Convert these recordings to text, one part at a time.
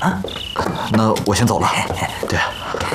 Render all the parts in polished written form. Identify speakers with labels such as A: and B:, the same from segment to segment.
A: 啊。那我先走了。对啊。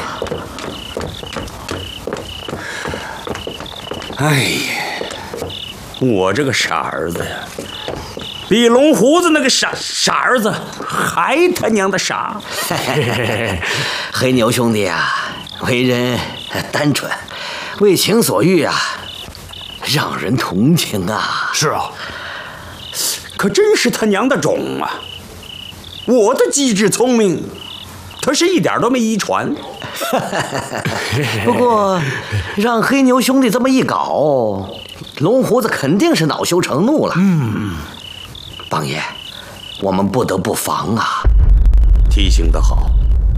B: 哎呀，我这个傻儿子呀，比龙胡子那个傻儿子还他娘的傻。
C: 黑牛兄弟啊，为人单纯，为情所欲啊，让人同情啊。
A: 是啊，
B: 可真是他娘的种啊！我的机智聪明，他是一点都没遗传。
C: 不过，让黑牛兄弟这么一搞，龙胡子肯定是恼羞成怒了。邦爷，我们不得不防啊！
B: 提醒得好。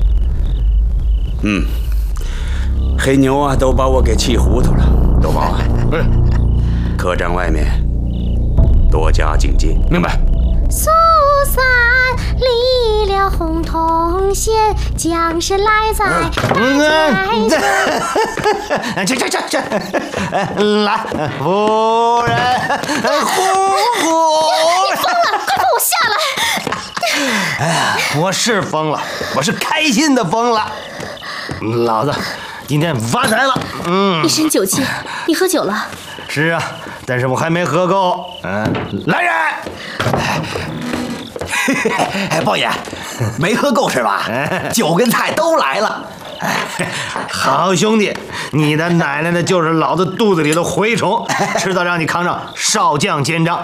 B: 黑牛啊，都把我给气糊涂了。豆包啊，客栈外面多加警戒。
A: 明白。
D: 苏三离了红铜线，将士来在
C: 这，来，夫人，
D: 你疯了，快放我下来！
E: 哎呀，我是疯了，我是开心的疯了。老子今天发财了。
D: 一身酒气，你喝酒了？
E: 是啊，但是我还没喝够。来人！
C: 豹爷，没喝够是吧？酒跟菜都来了。
E: 好兄弟，你的奶奶的就是老子肚子里的蛔虫，迟早让你扛上少将肩章。